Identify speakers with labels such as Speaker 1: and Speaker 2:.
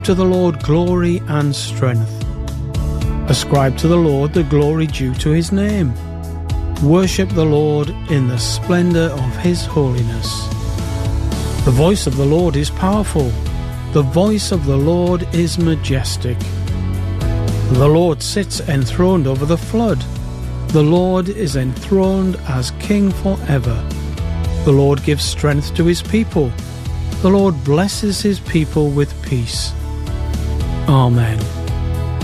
Speaker 1: to the Lord glory and strength. Ascribe to the Lord the glory due to his name. Worship the Lord in the splendor of his holiness. The voice of the Lord is powerful. The voice of the Lord is majestic. The Lord sits enthroned over the flood. The Lord is enthroned as King forever. The Lord gives strength to his people. The Lord blesses his people with peace. Amen.